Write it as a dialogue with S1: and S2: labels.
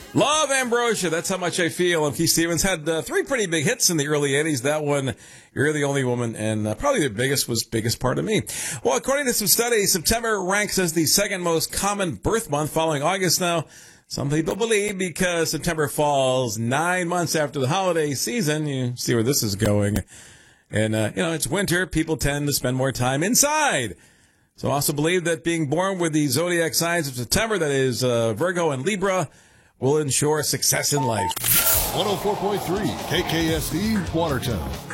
S1: Love Ambrosia, that's how much I feel. And Keith Stevens had three pretty big hits in the early 80s. That one, You're the Only Woman, and probably the biggest part of me. Well, according to some studies, September ranks as the second most common birth month following August now. Some people believe because September falls 9 months after the holiday season. You see where this is going. And, it's winter. People tend to spend more time inside. So also believe that being born with the zodiac signs of September, that is Virgo and Libra, will ensure success in life.
S2: 104.3 KKSD Watertown.